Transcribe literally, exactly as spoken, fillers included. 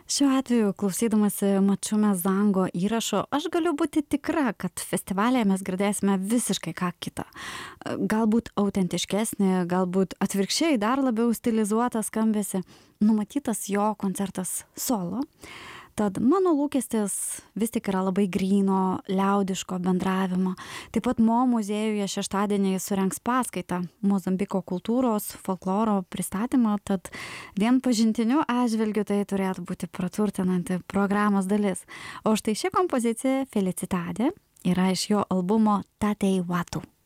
Šiuo atveju, klausydamasi Mačiume Zango įrašo, aš galiu būti tikra, kad festivalyje mes girdėsime visiškai ką kitą. Galbūt autentiškesnį, galbūt atvirkščiai dar labiau stilizuotą skambesį. Numatytas jo koncertas solo. Tad mano lūkestis vis tik yra labai gryno, liaudiško bendravimo. Taip pat Mo muziejuje šeštadienį surengs paskaitą Mozambiko kultūros, folkloro pristatymą, tad vien pažintiniu atžvilgiu tai turėtų būti praturtinanti programos dalis. O štai ši kompozicija Felicitade yra iš jo albumo Tatei Watu.